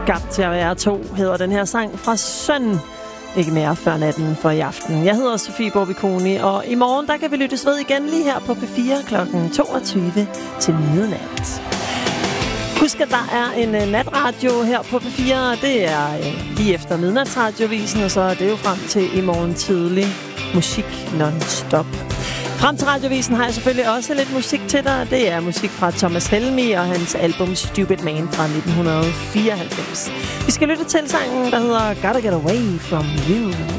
Skabt til at være to hedder den her sang fra Søn. Ikke mere før natten for i aften. Jeg hedder Sofie Borbikoni, og i morgen der kan vi lyttes ved igen lige her på P4 kl. 22 til midnat. Husk, at der er en natradio her på P4. Det er lige efter midnatsradiovisen, og så er det jo frem til i morgen tidlig. Musik non-stop. Frem til radiovisen har jeg selvfølgelig også lidt musik til dig. Det er musik fra Thomas Helmig og hans album Stupid Man fra 1994. Vi skal lytte til sangen, der hedder Gotta Get Away From You.